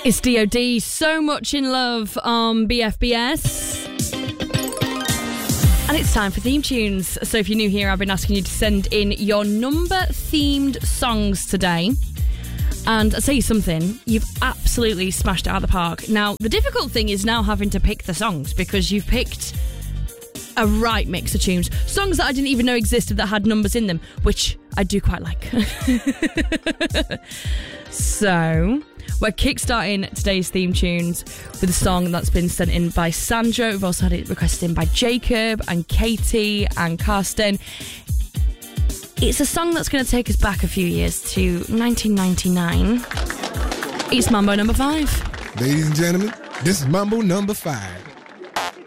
It's DOD, So Much in Love on BFBS. And it's time for theme tunes. So if you're new here, I've been asking you to send in your number-themed songs today. And I'll tell you something, you've absolutely smashed it out of the park. Now, the difficult thing is now having to pick the songs, because you've picked a right mix of tunes. Songs that I didn't even know existed that had numbers in them, which I do quite like. So, we're kickstarting today's theme tunes with a song that's been sent in by Sandra. We've also had it requested in by Jacob and Katie and Karsten. It's a song that's going to take us back a few years to 1999. It's Mambo number 5. Ladies and gentlemen, this is Mambo number 5.